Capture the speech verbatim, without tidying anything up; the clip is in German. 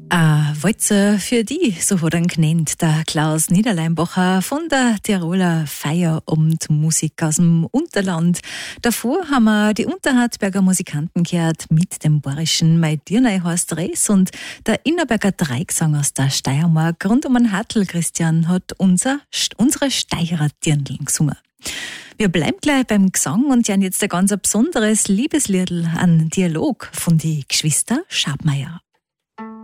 Ein Walzer für die, so hat er ihn genannt, der Klaus Niederleinbacher von der Tiroler Feier- und Musik aus dem Unterland. Davor haben wir die Unterhartberger Musikanten gehört mit dem bayerischen Mei Dirnei heißt Res und der Innerberger Dreigesang aus der Steiermark rund um den Hartl Christian hat unser, unsere Steirer Dirndl gesungen. Wir bleiben gleich beim Gesang und hören jetzt ein ganz besonderes Liebesliedl, ein Dialog von die Geschwister Schabmeier.